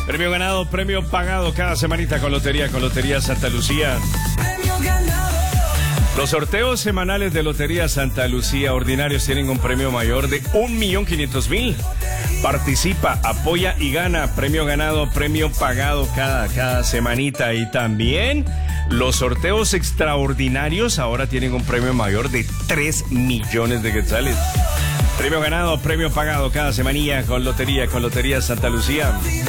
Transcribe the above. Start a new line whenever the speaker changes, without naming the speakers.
Premio ganado, premio pagado cada semanita con Lotería Santa Lucía. Los sorteos semanales de Lotería Santa Lucía ordinarios tienen un premio mayor de 1.500.000. Participa, apoya y gana. Premio ganado, premio pagado cada semanita. Y también los sorteos extraordinarios ahora tienen un premio mayor de 3 millones de quetzales. Premio ganado, premio pagado cada semanilla con Lotería Santa Lucía.